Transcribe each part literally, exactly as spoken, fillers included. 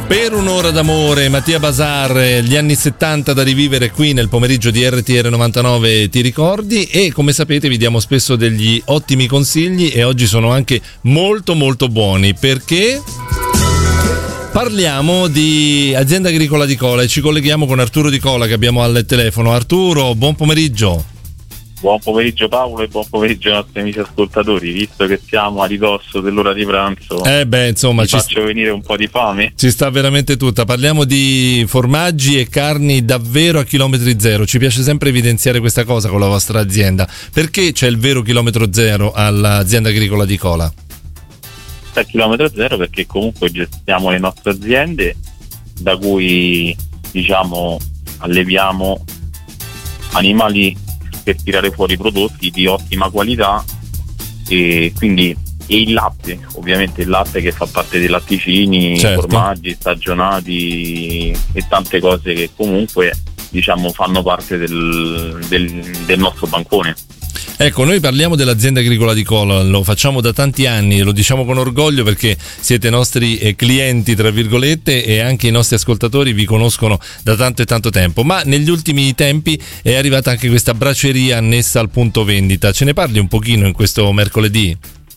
Per un'ora d'amore, Mattia Bazar, gli anni settanta da rivivere qui nel pomeriggio di R T R novantanove, ti ricordi? E come sapete vi diamo spesso degli ottimi consigli e oggi sono anche molto molto buoni perché parliamo di azienda agricola di Cola e ci colleghiamo con Arturo Di Cola che abbiamo al telefono. Arturo, buon pomeriggio. Buon pomeriggio Paolo e buon pomeriggio ai nostri amici ascoltatori, visto che siamo a ridosso dell'ora di pranzo. Eh beh, insomma, ci faccio st- venire un po' di fame. Ci sta veramente tutta. Parliamo di formaggi e carni davvero a chilometri zero. Ci piace sempre evidenziare questa cosa con la vostra azienda. Perché c'è il vero chilometro zero all'azienda agricola di Cola? C'è il chilometro zero perché comunque gestiamo le nostre aziende da cui, diciamo, alleviamo animali per tirare fuori prodotti di ottima qualità e quindi e il latte, ovviamente il latte che fa parte dei latticini, certo, formaggi stagionati e tante cose che comunque, diciamo, fanno parte del, del, del nostro bancone. Ecco, noi parliamo dell'azienda agricola di Cola, lo facciamo da tanti anni, lo diciamo con orgoglio perché siete nostri eh, clienti, tra virgolette, e anche i nostri ascoltatori vi conoscono da tanto e tanto tempo, ma negli ultimi tempi è arrivata anche questa braceria annessa al punto vendita. Ce ne parli un pochino in questo mercoledì?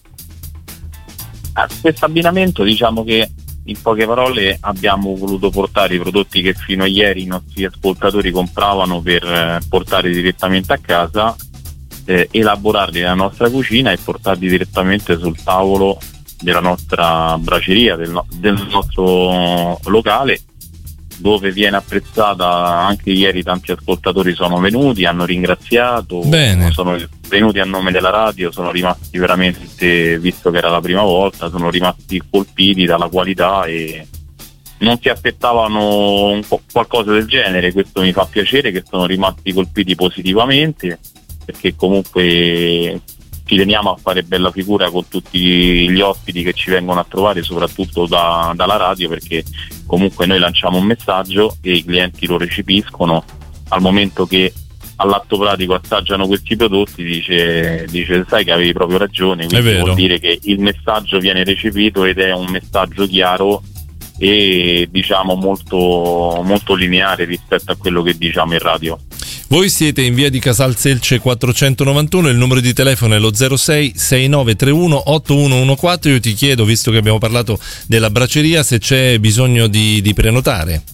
A questo abbinamento, diciamo che in poche parole abbiamo voluto portare i prodotti che fino a ieri i nostri ascoltatori compravano per eh, portare direttamente a casa, Eh, elaborarli nella nostra cucina e portarli direttamente sul tavolo della nostra braceria, del, no- del nostro locale, dove viene apprezzata. Anche ieri tanti ascoltatori sono venuti, hanno ringraziato. Bene. Sono venuti a nome della radio, sono rimasti veramente, visto che era la prima volta, sono rimasti colpiti dalla qualità e non si aspettavano un po' qualcosa del genere. Questo mi fa piacere che sono rimasti colpiti positivamente, perché comunque ci teniamo a fare bella figura con tutti gli ospiti che ci vengono a trovare, soprattutto da, dalla radio, perché comunque noi lanciamo un messaggio e i clienti lo recepiscono. Al momento che all'atto pratico assaggiano questi prodotti, dice, dice sai che avevi proprio ragione, quindi vuol dire che il messaggio viene recepito ed è un messaggio chiaro e, diciamo, molto, molto lineare rispetto a quello che diciamo in radio. Voi siete in via di Casal Selce quattrocentonovantuno, il numero di telefono è lo zero sei sei nove tre uno otto uno uno quattro. Io ti chiedo, visto che abbiamo parlato della braceria, se c'è bisogno di, di prenotare.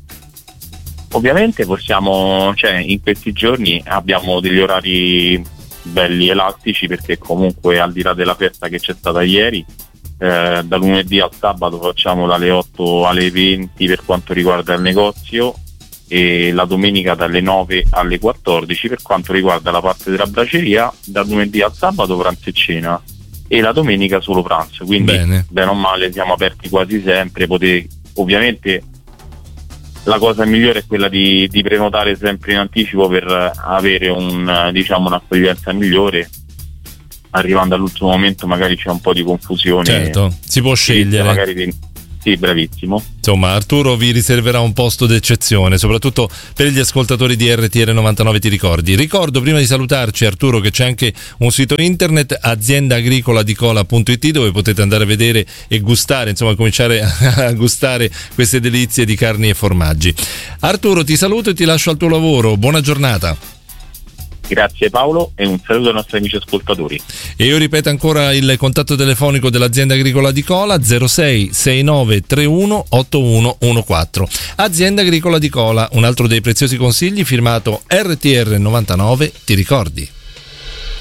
Ovviamente possiamo, cioè in questi giorni abbiamo degli orari belli elastici, perché comunque al di là della festa che c'è stata ieri, eh, da lunedì al sabato facciamo dalle otto alle venti per quanto riguarda il negozio, e la domenica dalle nove alle quattordici per quanto riguarda la parte della braceria. Da lunedì al sabato pranzo e cena e la domenica solo pranzo, quindi bene, bene o male siamo aperti quasi sempre. Potete, ovviamente la cosa migliore è quella di, di prenotare sempre in anticipo per avere un, diciamo, un'accoglienza migliore. Arrivando all'ultimo momento magari c'è un po' di confusione, certo, si può scegliere magari di... Sì, bravissimo. Insomma, Arturo vi riserverà un posto d'eccezione, soprattutto per gli ascoltatori di R T R novantanove, ti ricordi. Ricordo, prima di salutarci, Arturo, che c'è anche un sito internet, azienda agricola di cola punto it, dove potete andare a vedere e gustare, insomma, cominciare a gustare queste delizie di carni e formaggi. Arturo, ti saluto e ti lascio al tuo lavoro. Buona giornata. Grazie Paolo e un saluto ai nostri amici ascoltatori. E io ripeto ancora il contatto telefonico dell'azienda agricola di Cola, zero sei sei nove tre uno otto uno uno quattro. Azienda agricola di Cola, un altro dei preziosi consigli firmato R T R novantanove, ti ricordi?